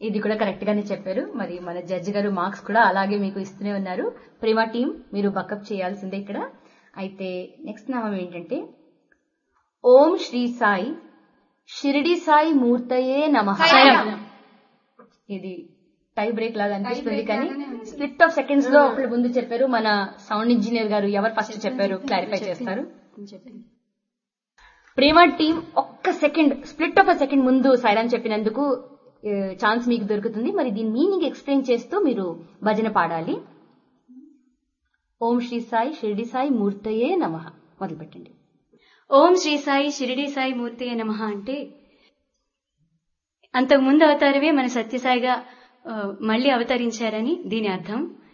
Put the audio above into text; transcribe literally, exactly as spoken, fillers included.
ఇది కూడా కరెక్ట్ గానే చెప్పారు. మరి మన జడ్జి గారు మార్క్స్ కూడా అలాగే మీకు ఇస్తూనే ఉన్నారు. ప్రేమ టీం మీరు బకప్ చేయాల్సిందే ఇక్కడ. అయితే నెక్స్ట్ నామం ఏంటంటే ఓం శ్రీ సాయి షిరిడి సాయి మూర్తయే నమః. ఇది టై బ్రేక్ లాగా అనిపిస్తుంది కానీ స్ప్లిట్ ఆఫ్ సెకండ్స్ లో ఒకళ్ళు ముందు చెప్పారు. మన సౌండ్ ఇంజనీర్ గారు ఎవరు ఫస్ట్ చెప్పారు క్లారిఫై చేస్తారు. ప్రేమ టీం ఒక్క second split of a second ముందు సాయిరామ్ చెప్పినందుకు ఛాన్స్ మీకు దొరుకుతుంది. మరి దీని మీనింగ్ ఎక్స్ప్లెయిన్ చేస్తూ మీరు భజన పాడాలి. ఓం శ్రీ సాయి షిరిడి సాయి మూర్తయే నమః మొదలు పెట్టండి. ఓం శ్రీ సాయి షిరిడి సాయి మూర్తయే నమః అంటే అంతకు ముందు అవతారమే మన సత్యసాయిగా మళ్లీ అవతరించారని దీని అర్థం.